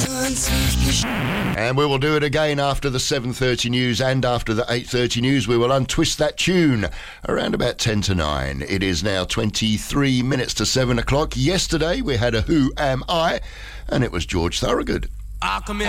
And we will do it again after the 7:30 news and after the 8:30 news. We will untwist that tune around about 10 to 9. It is now 23 minutes to 7 o'clock. Yesterday we had a Who Am I? And it was George Thorogood. I come here